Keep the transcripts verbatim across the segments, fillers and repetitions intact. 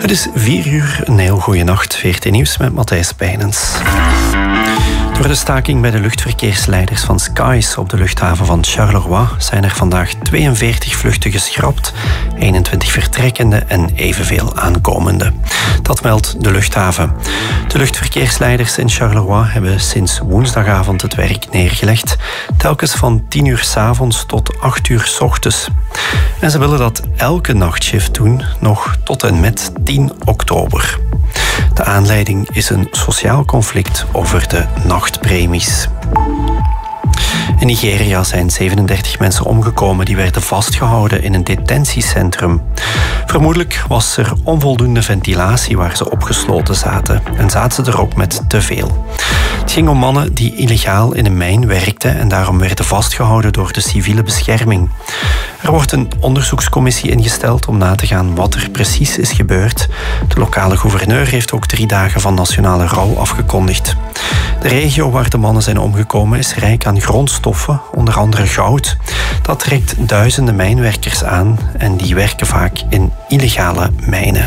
Het is vier uur, een heel goede nacht. V R T Nieuws met Matthijs Pijnens. Door de staking bij de luchtverkeersleiders van Skies op de luchthaven van Charleroi zijn er vandaag tweeënveertig vluchten geschrapt, eenentwintig vertrekkende en evenveel aankomende. Dat meldt de luchthaven. De luchtverkeersleiders in Charleroi hebben sinds woensdagavond het werk neergelegd, telkens van tien uur 's avonds tot acht uur 's ochtends. En ze willen dat elke nachtshift doen, nog tot en met tien oktober. De aanleiding is een sociaal conflict over de nachtpremies. In Nigeria zijn zevenendertig mensen omgekomen die werden vastgehouden in een detentiecentrum. Vermoedelijk was er onvoldoende ventilatie waar ze opgesloten zaten en zaten ze er ook met te veel. Het ging om mannen die illegaal in een mijn werkten en daarom werden vastgehouden door de civiele bescherming. Er wordt een onderzoekscommissie ingesteld om na te gaan wat er precies is gebeurd. De lokale gouverneur heeft ook drie dagen van nationale rouw afgekondigd. De regio waar de mannen zijn omgekomen is rijk aan grondstoffen, onder andere goud. Dat trekt duizenden mijnwerkers aan en die werken vaak in illegale mijnen.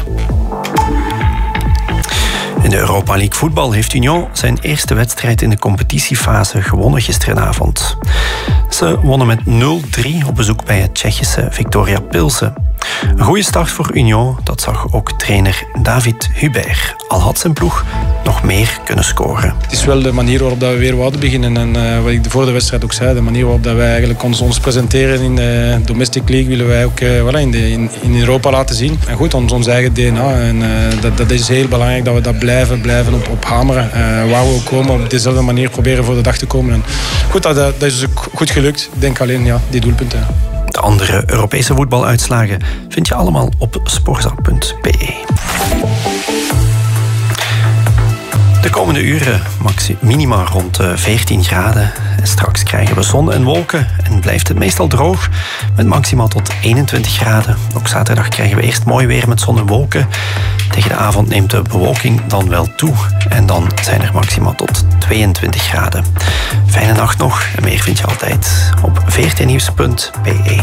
In de Europa League voetbal heeft Union zijn eerste wedstrijd in de competitiefase gewonnen gisteravond. Ze wonnen met nul drie op bezoek bij het Tsjechische Viktoria Pilsen. Een goede start voor Union, dat zag ook trainer David Hubert. Al had zijn ploeg nog meer kunnen scoren. Het is wel de manier waarop we weer wouden beginnen. En uh, wat ik voor de wedstrijd ook zei, de manier waarop dat wij eigenlijk ons, ons presenteren in de Domestic League willen wij ook uh, voilà, in, de, in, in Europa laten zien. En goed, ons, ons eigen D N A. En uh, dat, dat is heel belangrijk dat we dat blijven, blijven op, op hameren. Uh, waar we ook komen, op dezelfde manier proberen voor de dag te komen. En goed, dat, dat is ook goed gelukt. Ik denk alleen, ja, die doelpunten. De andere Europese voetbaluitslagen vind je allemaal op sporza punt b e. De komende uren minima rond veertien graden. En straks krijgen we zon en wolken en blijft het meestal droog met maximaal tot eenentwintig graden. Ook zaterdag krijgen we eerst mooi weer met zon en wolken. Tegen de avond neemt de bewolking dan wel toe en dan zijn er maximaal tot tweeëntwintig graden. Fijne nacht nog en meer vind je altijd op v r t nieuws punt b e.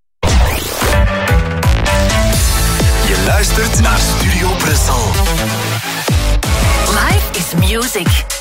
Je luistert naar Studio Brussel. Life is music.